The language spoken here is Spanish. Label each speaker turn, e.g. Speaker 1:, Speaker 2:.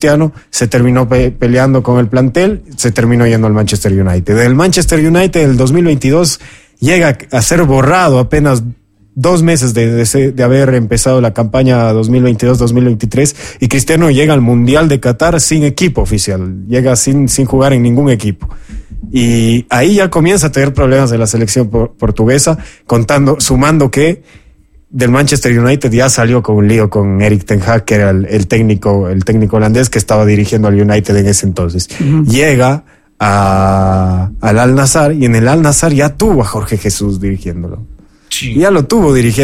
Speaker 1: Cristiano, se terminó peleando con el plantel, se terminó yendo al Manchester United. Del Manchester United del 2022 llega a ser borrado apenas 2 meses de haber empezado la campaña 2022-2023, y Cristiano llega al Mundial de Qatar sin equipo oficial, llega sin jugar en ningún equipo. Y ahí ya comienza a tener problemas de la selección portuguesa, sumando que del Manchester United ya salió con un lío con Erik ten Hag, que era el técnico holandés que estaba dirigiendo al United en ese entonces. Llega al Al Nassr, y en el Al Nassr ya tuvo a Jorge Jesús dirigiéndolo. Sí. Ya lo tuvo dirigiendo